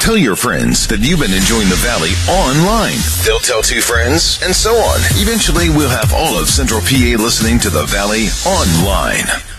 Tell your friends that you've been enjoying the Valley online. They'll tell two friends, and so on. Eventually, we'll have all of Central PA listening to the Valley online.